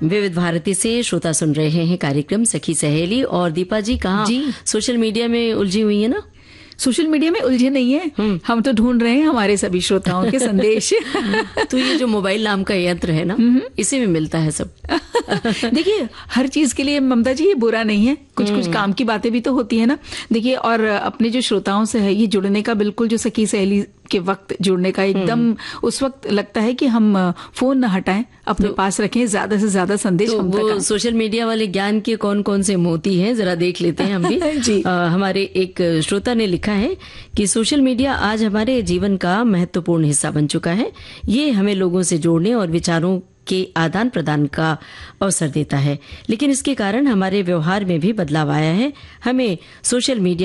विविध भारती से श्रोता सुन रहे हैं कार्यक्रम सखी सहेली। और दीपा जी कहाँ सोशल मीडिया में उलझी हुई है ना? सोशल मीडिया में उलझे नहीं है, हम तो ढूंढ रहे हैं हमारे सभी श्रोताओं के संदेश। तो ये जो मोबाइल नाम का यंत्र है ना, इसी में मिलता है सब। देखिए, हर चीज के लिए ममता जी ये बुरा नहीं है, कुछ कुछ काम की बातें भी तो होती है ना। देखिए, और अपने जो श्रोताओं से है ये जुड़ने का, बिल्कुल जो सखी सहेली के वक्त जुड़ने का एकदम उस वक्त लगता है कि हम फोन न हटाएं, अपने पास रखें, ज्यादा से ज्यादा संदेश तो हम तक वो सोशल मीडिया वाले ज्ञान के कौन कौन से मोती हैं जरा देख लेते हैं हम भी। जी। हमारे एक श्रोता ने लिखा है कि सोशल मीडिया आज हमारे जीवन का महत्वपूर्ण हिस्सा बन चुका है। ये हमें लोगों से जोड़ने और विचारों के आदान प्रदान का अवसर देता है, लेकिन इसके कारण हमारे व्यवहार में भी बदलाव आया है। हमें सोशल मीडिया